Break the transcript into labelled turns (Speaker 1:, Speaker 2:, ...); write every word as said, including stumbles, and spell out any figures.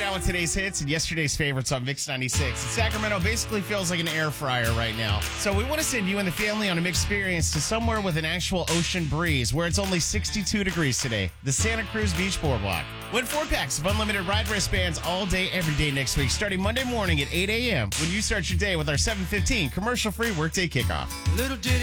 Speaker 1: out with today's hits and yesterday's favorites on Mix ninety-six. Sacramento basically feels like an air fryer right now. So we want to send you and the family on a mixed experience to somewhere with an actual ocean breeze where it's only sixty-two degrees today. The Santa Cruz Beach Boardwalk. Win four packs of unlimited ride wristbands all day, every day next week, starting Monday morning at eight a.m. when you start your day with our seven fifteen commercial-free workday kickoff.
Speaker 2: Little did